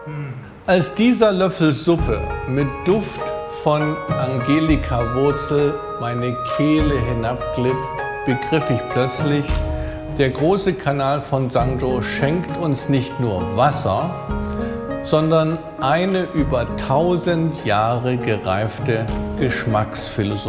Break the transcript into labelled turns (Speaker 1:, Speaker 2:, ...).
Speaker 1: Als dieser Löffel Suppe mit Duft von Angelika-Wurzel meine Kehle hinabglitt, begriff ich plötzlich, der große Kanal von Sangzhou schenkt uns nicht nur Wasser, sondern eine über 1000 Jahre gereifte Geschmacksphilosophie.